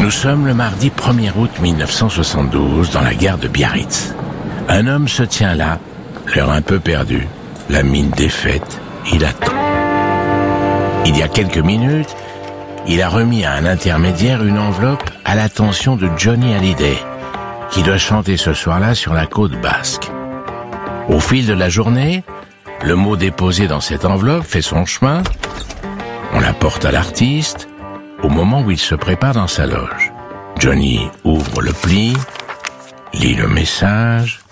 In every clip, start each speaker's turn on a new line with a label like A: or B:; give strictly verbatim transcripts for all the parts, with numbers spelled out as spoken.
A: Nous sommes le mardi premier août mille neuf cent soixante-douze dans la gare de Biarritz. Un homme se tient là, l'air un peu perdu, la mine défaite, il attend. Il y a quelques minutes, il a remis à un intermédiaire une enveloppe à l'attention de Johnny Hallyday, qui doit chanter ce soir-là sur la côte basque. Au fil de la journée, le mot déposé dans cette enveloppe fait son chemin, on la porte à l'artiste, au moment où il se prépare dans sa loge. Johnny ouvre le pli, lit le message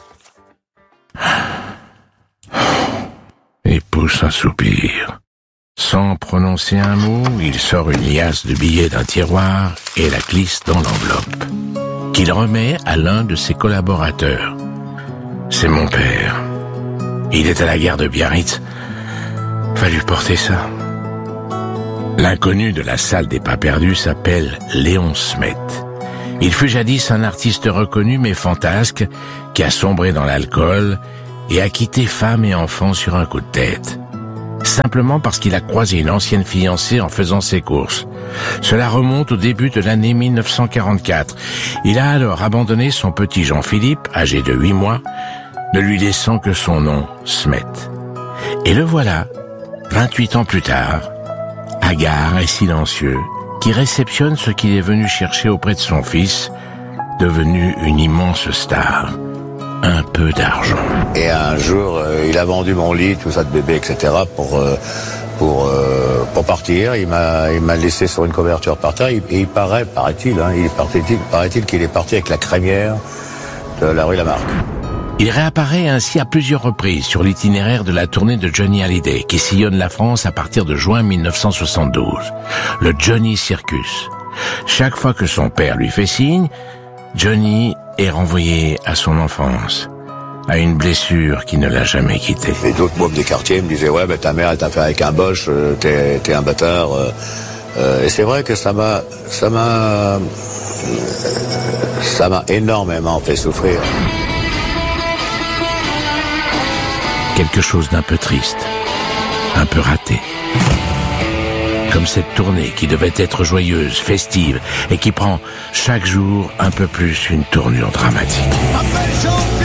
A: et pousse un soupir. Sans prononcer un mot, il sort une liasse de billets d'un tiroir et la glisse dans l'enveloppe, qu'il remet à l'un de ses collaborateurs. C'est mon père. Il est à la gare de Biarritz. Va lui porter ça. L'inconnu de la salle des pas perdus s'appelle Léon Smet. Il fut jadis un artiste reconnu mais fantasque qui a sombré dans l'alcool et a quitté femme et enfants sur un coup de tête. Simplement parce qu'il a croisé une ancienne fiancée en faisant ses courses. Cela remonte au début de l'année mille neuf cent quarante-quatre. Il a alors abandonné son petit Jean-Philippe, âgé de huit mois, ne lui laissant que son nom, Smet. Et le voilà, vingt-huit ans plus tard, hagard et silencieux, qui réceptionne ce qu'il est venu chercher auprès de son fils, devenu une immense star. Un peu d'argent.
B: Et un jour, euh, il a vendu mon lit, tout ça de bébé, et cetera pour euh, pour euh, pour partir. Il m'a il m'a laissé sur une couverture par terre. Et il paraît, paraît-il, hein, il paraît-il, paraît-il qu'il est parti avec la crémière de la rue Lamarck.
A: Il réapparaît ainsi à plusieurs reprises sur l'itinéraire de la tournée de Johnny Hallyday, qui sillonne la France à partir de juin mille neuf cent soixante-douze. Le Johnny Circus. Chaque fois que son père lui fait signe, Johnny est renvoyé à son enfance, à une blessure qui ne l'a jamais quitté.
B: Et d'autres mômes des quartiers me disaient « Ouais, ben ta mère, elle t'a fait avec un boche, euh, t'es, t'es un bâtard. Euh, ». Euh, et c'est vrai que ça m'a... ça m'a... Euh, ça m'a énormément fait souffrir.
A: Quelque chose d'un peu triste, un peu raté. Comme cette tournée qui devait être joyeuse, festive, et qui prend chaque jour un peu plus une tournure dramatique.